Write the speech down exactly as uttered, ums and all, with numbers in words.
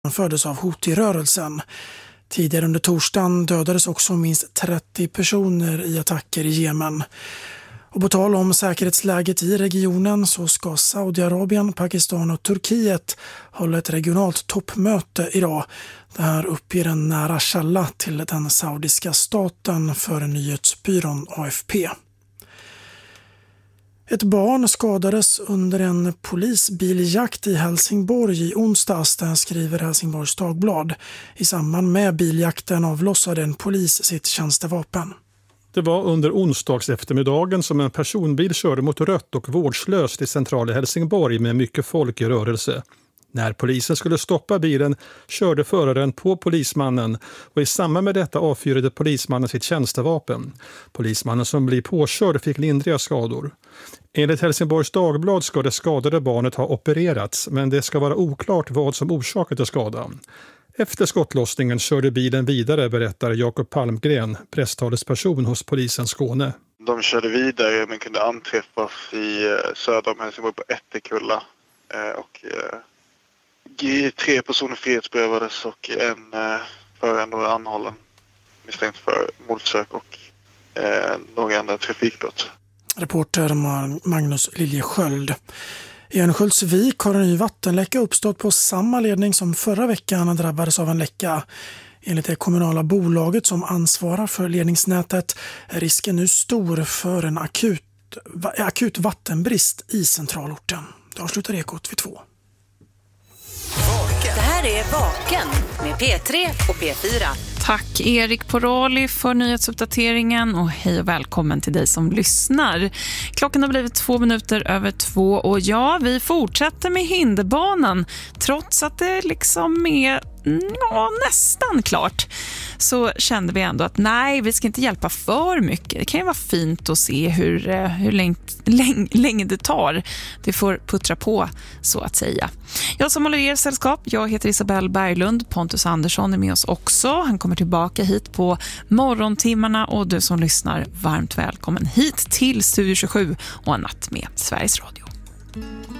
fördes av Houthi-rörelsen. Tidigare under torsdagen dödades också minst trettio personer i attacker i Jemen. Och på tal om säkerhetsläget i regionen så ska Saudiarabien, Pakistan och Turkiet hålla ett regionalt toppmöte idag. Det här uppger en nära källa till den saudiska staten för nyhetsbyrån A F P. Ett barn skadades under en polisbiljakt i Helsingborg i onsdags, där skriver Helsingborgs Dagblad. I samband med biljakten avlossade en polis sitt tjänstevapen. Det var under onsdags eftermiddagen som en personbil körde mot rött och vårdslöst i centrala Helsingborg med mycket folk i rörelse. När polisen skulle stoppa bilen körde föraren på polismannen och i samband med detta avfyrade polismannen sitt tjänstevapen. Polismannen som blir påkörd fick lindriga skador. Enligt Helsingborgs Dagblad ska det skadade barnet ha opererats, men det ska vara oklart vad som orsakade skadan. Efter skottlossningen körde bilen vidare, berättar Jakob Palmgren, presstalesperson hos polisen Skåne. De körde vidare men kunde anträffas i söder om Helsingborg på Ättekulla och tre personer frihetsberövades och en förare var anhållen misstänkt för mordförsök och några andra trafikbrott. Reporter Magnus Liljesköld. I Örnsköldsvik har en ny vattenläcka uppstått på samma ledning som förra veckan drabbades av en läcka. Enligt det kommunala bolaget som ansvarar för ledningsnätet är risken nu stor för en akut, akut vattenbrist i centralorten. Det avslutar Ekot vid två. Det här är Vaken med P tre och P fyra. Tack Erik Porali för nyhetsuppdateringen och hej och välkommen till dig som lyssnar. Klockan har blivit två minuter över två och ja, vi fortsätter med hinderbanan trots att det liksom är ja, nästan klart. Så kände vi ändå att nej, vi ska inte hjälpa för mycket. Det kan ju vara fint att se hur, hur länge, länge, länge det tar. Det får puttra på, så att säga. Jag som håller er sällskap, jag heter Isabelle Berglund. Pontus Andersson är med oss också. Han kommer tillbaka hit på morgontimmarna och du som lyssnar, varmt välkommen hit till Studio tjugosju och en natt med Sveriges Radio.